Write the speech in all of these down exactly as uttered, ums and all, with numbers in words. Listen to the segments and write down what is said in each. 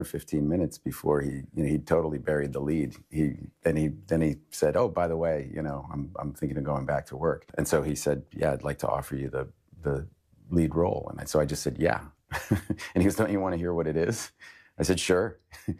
fifteen minutes before he, you know, he totally buried the lead. He then he then he said, "Oh, by the way, you know, I'm I'm thinking of going back to work." And so he said, "Yeah, I'd like to offer you the the lead role." And I, so I just said, "Yeah." And he goes, "Don't you want to hear what it is?" I said, "Sure."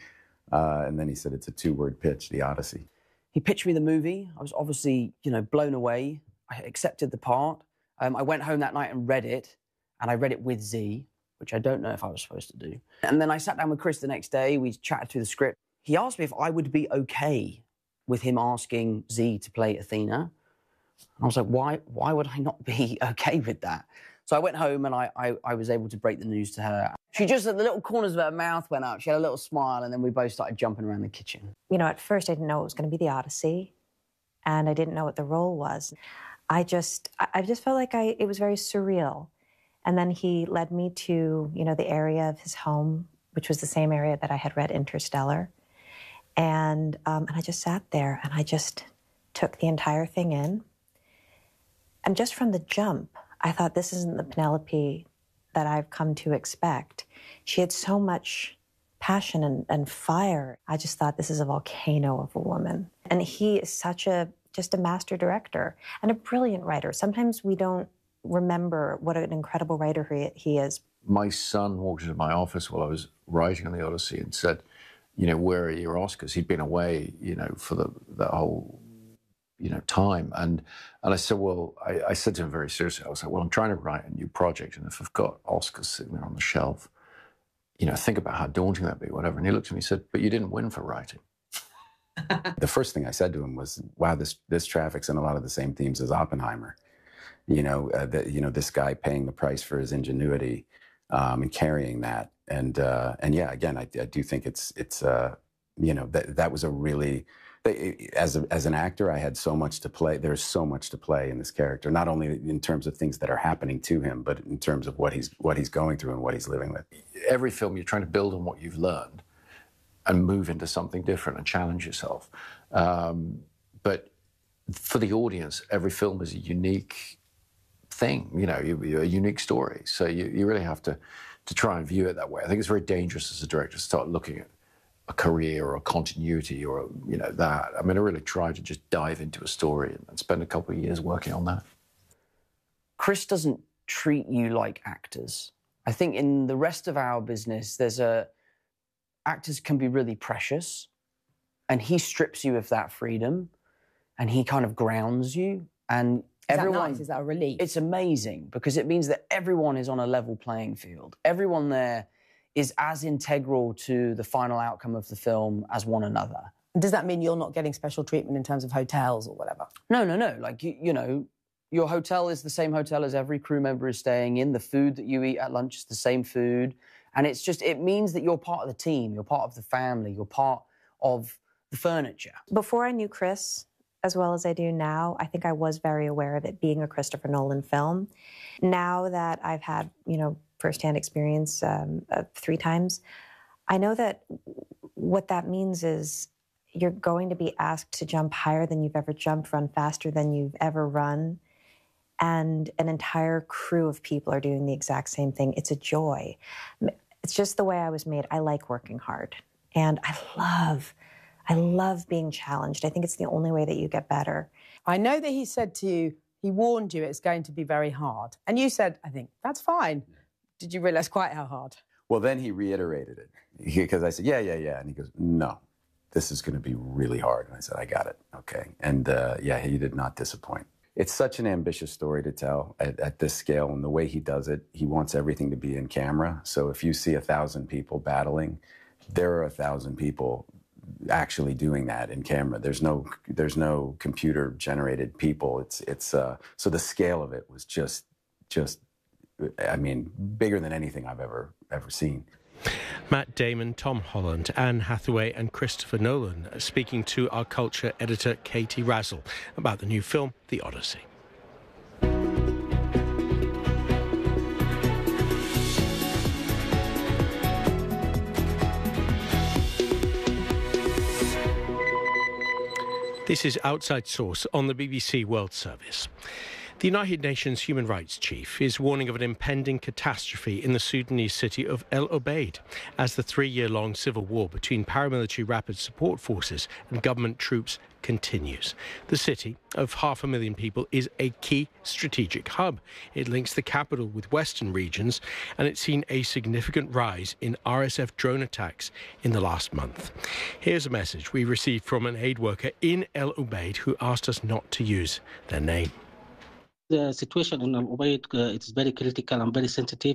Uh, and then he said, "It's a two-word pitch, The Odyssey." He pitched me the movie. I was obviously, you know, blown away. I accepted the part. Um, I went home that night and read it, and I read it with Z, which I don't know if I was supposed to do. And then I sat down with Chris the next day. We chatted through the script. He asked me if I would be okay with him asking Z to play Athena. And I was like, why, why would I not be okay with that? So I went home and I, I, I was able to break the news to her. She just, at the little corners of her mouth went up. She had a little smile, and then we both started jumping around the kitchen. You know, at first I didn't know it was going to be The Odyssey, and I didn't know what the role was. I just, I just felt like I, it was very surreal. And then he led me to, you know, the area of his home, which was the same area that I had read Interstellar. And, um, and I just sat there and I just took the entire thing in. And just from the jump, I thought, this isn't the Penelope that I've come to expect. She had so much passion and, and fire. I just thought, this is a volcano of a woman. And he is such a, just a master director and a brilliant writer. Sometimes we don't remember what an incredible writer he, he is. My son walked into my office while I was writing on The Odyssey and said, you know, where are your Oscars? He'd been away, you know, for the, the whole, you know, time. And and I said, well, I, I said to him very seriously, I was like, well, I'm trying to write a new project, and if I've got Oscars sitting there on the shelf, you know, think about how daunting that'd be, whatever. And he looked at me and said, but you didn't win for writing. The first thing I said to him was, wow, this this traffics in a lot of the same themes as Oppenheimer. You know, uh, the, you know, this guy paying the price for his ingenuity um, and carrying that. And uh, and yeah, again, I, I do think it's it's uh, you know, that that was a really, as a, as an actor, I had so much to play. There's so much to play in this character, not only in terms of things that are happening to him, but in terms of what he's what he's going through and what he's living with. Every film, you're trying to build on what you've learned and move into something different and challenge yourself. Um, but for the audience, every film is a unique thing, you know, you, a unique story. So you, you really have to, to try and view it that way. I think it's very dangerous as a director to start looking at a career or a continuity or, you know, that. I mean, I really try to just dive into a story and, and spend a couple of years working on that. Chris doesn't treat you like actors. I think in the rest of our business, there's a... actors can be really precious, and he strips you of that freedom, and he kind of grounds you. And Is everyone, that nice? Is that a relief? It's amazing, because it means that everyone is on a level playing field. Everyone there is as integral to the final outcome of the film as one another. Does that mean you're not getting special treatment in terms of hotels or whatever? No, no, no. Like, you, you know, your hotel is the same hotel as every crew member is staying in. The food that you eat at lunch is the same food. And it's just, it means that you're part of the team, you're part of the family, you're part of the furniture. Before I knew Chris as well as I do now, I think I was very aware of it being a Christopher Nolan film. Now that I've had, you know, firsthand experience um, uh, three times, I know that what that means is you're going to be asked to jump higher than you've ever jumped, run faster than you've ever run, and an entire crew of people are doing the exact same thing. It's a joy. It's just the way I was made. I like working hard. And I love, I love being challenged. I think it's the only way that you get better. I know that he said to you, he warned you it's going to be very hard. And you said, I think, that's fine. Did you realise quite how hard? Well, then he reiterated it. Because I said, yeah, yeah, yeah. And he goes, no, this is going to be really hard. And I said, I got it. Okay. And uh, yeah, he did not disappoint. It's such an ambitious story to tell at, at this scale, and the way he does it, he wants everything to be in camera. So if you see a thousand people battling, there are a thousand people actually doing that in camera. There's no, there's no computer-generated people. It's, it's. Uh, so the scale of it was just, just, I mean, bigger than anything I've ever, ever seen. Matt Damon, Tom Holland, Anne Hathaway and Christopher Nolan speaking to our culture editor Katie Razzle about the new film, The Odyssey. This is Outside Source on the B B C World Service. The United Nations Human Rights Chief is warning of an impending catastrophe in the Sudanese city of El Obeid as the three-year-long civil war between paramilitary rapid support forces and government troops continues. The city of half a million people is a key strategic hub. It links the capital with western regions, and it's seen a significant rise in R S F drone attacks in the last month. Here's a message we received from an aid worker in El Obeid who asked us not to use their name. The situation in Al Ubaid uh, is very critical and very sensitive.